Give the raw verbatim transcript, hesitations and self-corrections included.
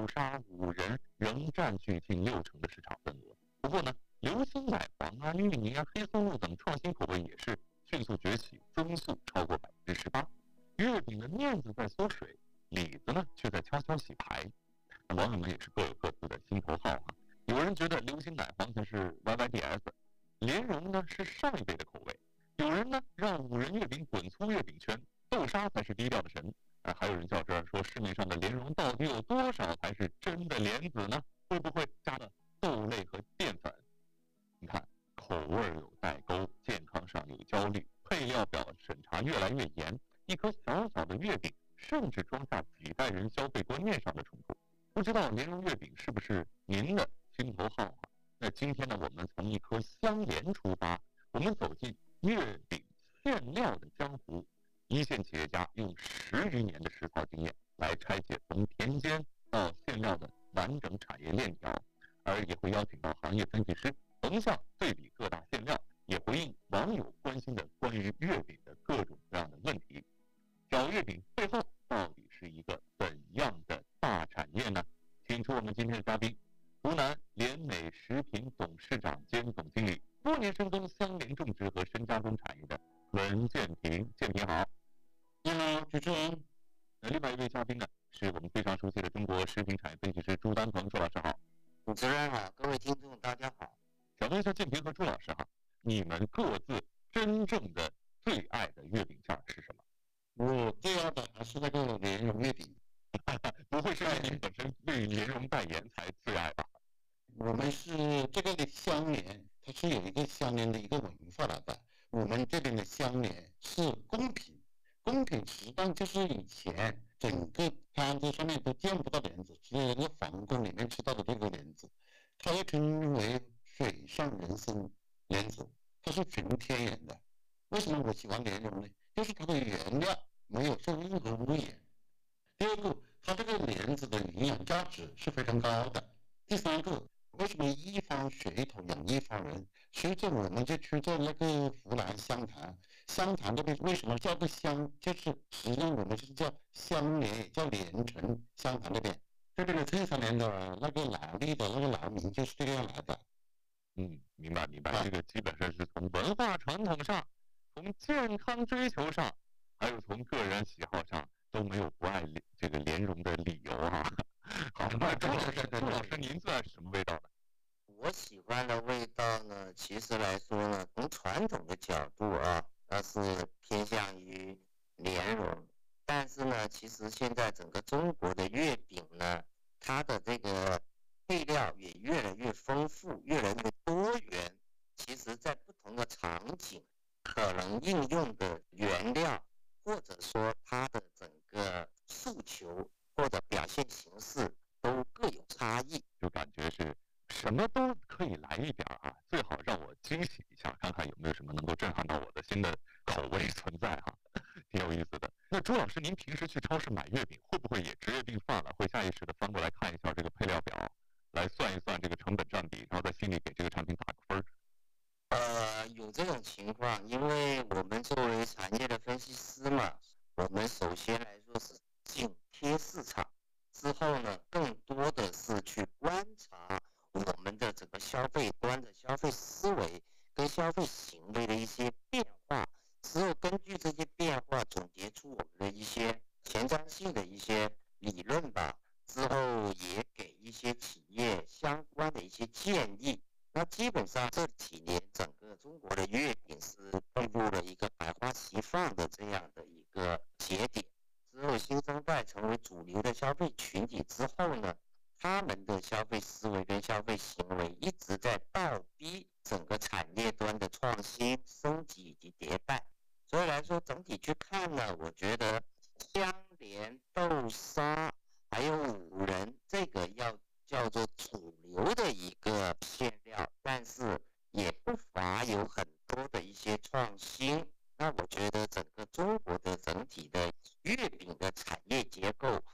沙、五仁仍占据近六成的市场份额。不过呢，流心奶黄啊、玉米啊、黑松露等创新口味也是迅速崛起，增速超过百分之十八。月饼的面子在缩水，里子呢却在悄悄洗牌。网友们也是各有各自的心头好啊。有人觉得流心奶黄才是 Y Y D S， 莲蓉呢是上一辈的口味。有人呢让五仁月饼滚出月饼圈，豆沙才是低调的神。啊，还有人较真说市面上的莲蓉到底有多少才是真的莲子呢？会不会加了豆类和淀粉？你看，口味有代沟，健康上有焦虑，配料表审查越来越严，一颗小小的月饼甚至装下几代人消费观念上的冲突。不知道莲蓉月饼是不是您的心头好啊？那今天呢，我们从一颗香莲出发，我们走进月饼馅料的江湖。一线企业家用十余年的实操经验来拆解从田间到馅料的完整产业链条，而也会邀请到行业分析师横向对比各大馅料，也回应网友关心的关于月饼的各种各样的问题。小月饼背后到底是一个怎样的大产业呢？请出我们今天的嘉宾，湖南联美食品董事长兼总经理，多年深耕香莲种植和深加工产业的文建平。建平好。 你好，主持人。 呃，另外一位嘉宾呢，是我们非常熟悉的中国食品产业分析师朱丹鹏。朱老师好。 主持人好，各位听众大家好。 想问一下建平和朱老师哈，你们各自真正的最爱的月饼馅是什么？ 我最爱的还是那个莲蓉月饼。 不会是因为您本身对莲蓉代言才最爱吧？ 我们是这个的香莲，它是有一个香莲的一个文化来的。我们这边的香莲是贡品，贡品实际上就是以前整个摊子上面都见不到莲子，只有一个皇宫里面吃到的这个莲子，它又称为水上人参莲子，它是纯天然的。为什么我喜欢莲蓉呢？就是它的原料没有受任何污染。第二个，它这个莲子的营养价值是非常高的。第三个，为什么一方水土养一方人？所以这我们就去做那个湖南湘潭，湘潭这边为什么叫个湘？就是实际上我们就是叫香莲，也叫连城。湘潭这边这边的这三年的那个来历的那个来名就是这个样来的。 嗯，明白明白，这个基本上是从文化传统上，从健康追求上，还有从个人喜好上，都没有不爱这个莲蓉的理由啊。好，那朱老师，朱老师您最爱什么味道呢？ 我喜欢的味道呢，其实来说呢，从传统的角度啊，那是偏向于莲蓉。但是呢，其实现在整个中国的月饼呢，它的这个配料也越来越丰富，越来越多元。其实在不同的场景，可能应用的原料，或者说它的整个诉求或者表现形式都各有差异， 就感觉是什么都可以来一点啊，最好让我惊喜一下，看看有没有什么能够震撼到我的新的口味存在哈、啊，挺有意思的。那朱老师，您平时去超市买月饼，会不会也职业病犯了，会下意识的翻过来看一下这个配料表，来算一算这个成本占比，然后在心里给这个产品打个分？ 呃，有这种情况，因为我们作为产业的分析师嘛，我们首先来说是紧贴市场，之后呢，更多的是去观察我们的整个消费端的消费思维跟消费行为的一些变化，之后根据这些变化总结出我们的一些前瞻性的一些理论吧，之后也给一些企业相关的一些建议。那基本上这几年整个中国的月饼是步入了一个百花齐放的这样的一个节点，之后新生代成为主流的消费群体之后呢，他们的消费思维跟消费行为一直在倒逼整个产业端的创新、升级以及迭代。所以来说，整体去看呢，我觉得香莲、豆沙还有五仁，这个要叫做主流的一个馅料，但是也不乏有很多的一些创新。那我觉得整个中国的整体的月饼的产业结构